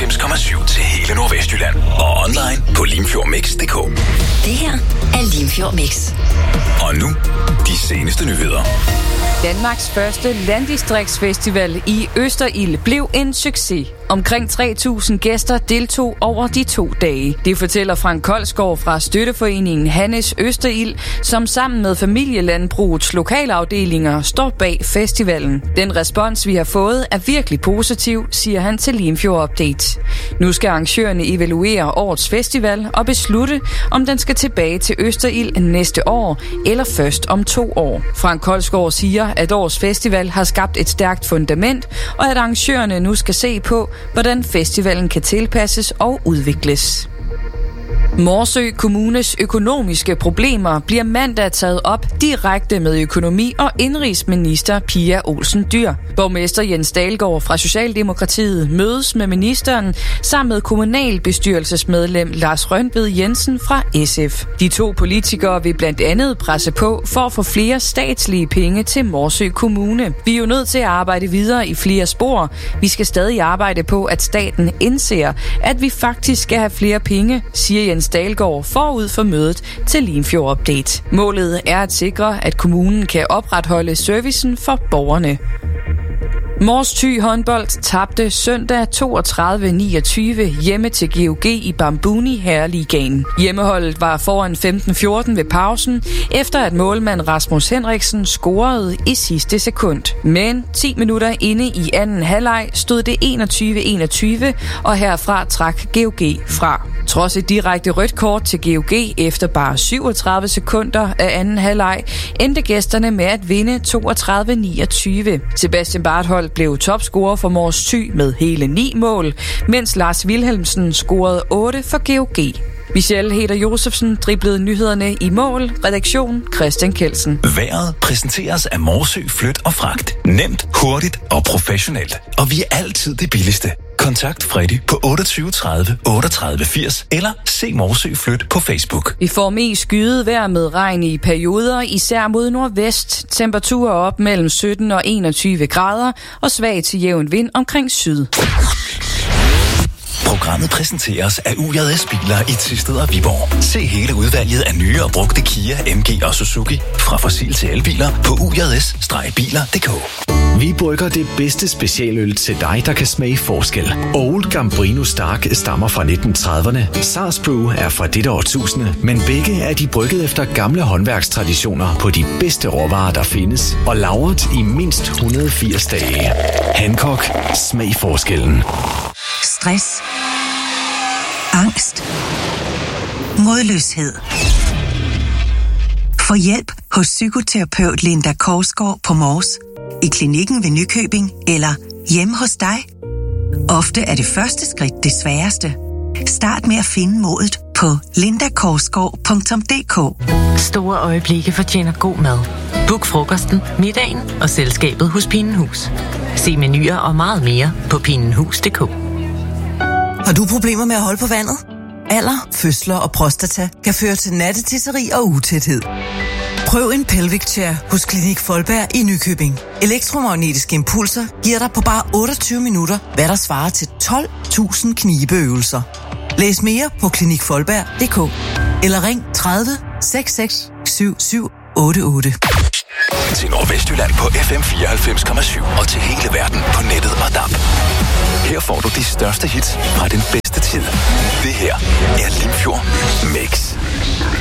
94,7 til hele Nordvestjylland. Og online på limfjordmix.dk. Det her er Limfjord Mix. Og nu, de seneste nyheder. Danmarks første landdistriktsfestival i Østerild blev en succes. Omkring 3.000 gæster deltog over de 2 dage. Det fortæller Frank Kolsgaard fra støtteforeningen Hannes Østerild, som sammen med familielandbrugets lokalafdelinger står bag festivalen. Den respons, vi har fået, er virkelig positiv, siger han til Limfjord Update. Nu skal arrangørerne evaluere årets festival og beslutte, om den skal tilbage til Østerild næste år eller først om 2 år. Frank Kolsgaard siger, at årets festival har skabt et stærkt fundament, og at arrangørerne nu skal se på, hvordan festivalen kan tilpasses og udvikles. Morsø Kommunes økonomiske problemer bliver mandag taget op direkte med økonomi- og indrigsminister Pia Olsen Dyhr. Borgmester Jens Dalgaard fra Socialdemokratiet mødes med ministeren sammen med kommunalbestyrelsesmedlem Lars Røntved Jensen fra SF. De 2 politikere vil blandt andet presse på for at få flere statslige penge til Morsø Kommune. Vi er jo nødt til at arbejde videre i flere spor. Vi skal stadig arbejde på, at staten indser, at vi faktisk skal have flere penge, siger Jens Dalgaard forud for mødet til Limfjord Update. Målet er at sikre, at kommunen kan opretholde servicen for borgerne. Mors Thy håndbold tabte søndag 32-29 hjemme til GOG i Bambuni Herreligaen. Hjemmeholdet var foran 15-14 ved pausen, efter at målmand Rasmus Henriksen scorede i sidste sekund. Men 10 minutter inde i anden halvleg stod det 21-21, og herfra trak GOG fra. Trods et direkte rødt kort til GOG efter bare 37 sekunder af anden halvleg, endte gæsterne med at vinde 32-29. Sebastian Barthold blev topscorer for Mors Thy med hele 9 mål, mens Lars Wilhelmsen scorede 8 for GOG. Michelle Heder Josefsen driblede nyhederne i mål. Redaktion Christian Kelsen. Vejret præsenteres af Morsø Flyt og Fragt. Nemt, hurtigt og professionelt. Og vi er altid det billigste. Kontakt Freddy på 28 30 38 80 eller se Morsø Flyt på Facebook. Vi får mest skyet vejr med regn i perioder, især mod nordvest. Temperaturer op mellem 17 og 21 grader og svag til jævn vind omkring syd. Programmet præsenteres af UJS Biler i Thisted og Viborg. Se hele udvalget af nye og brugte Kia, MG og Suzuki fra fossil til elbiler på UJS-biler.dk. Vi brygger det bedste specialøl til dig, der kan smage forskel. Old Gambrino Stark stammer fra 1930'erne. Sars Brew er fra dette årtusinde, men begge er de brygget efter gamle håndværkstraditioner på de bedste råvarer, der findes, og lagret i mindst 180 dage. Hancock. Smag forskellen. Stress, angst, modløshed. Få hjælp hos psykoterapeut Linda Korsgaard på Mors, i klinikken ved Nykøbing eller hjemme hos dig. Ofte er det første skridt det sværeste. Start med at finde modet på lindakorsgaard.dk. Store øjeblikke fortjener god mad. Book frokosten, middagen og selskabet hos Pinenhus. Se menuer og meget mere på pinenhus.dk. Har du problemer med at holde på vandet? Alder, fødsler og prostata kan føre til nattetisseri og utæthed. Prøv en Pelvic Chair hos Klinik Folberg i Nykøbing. Elektromagnetiske impulser giver dig på bare 28 minutter, hvad der svarer til 12.000 knibeøvelser. Læs mere på klinikfolberg.dk eller ring 30 66 77 88. Til Nordvestjylland på FM 94,7 og til hele verden på nettet og DAB. Her får du de største hits fra den bedste tid. Det her er Limfjord Mix.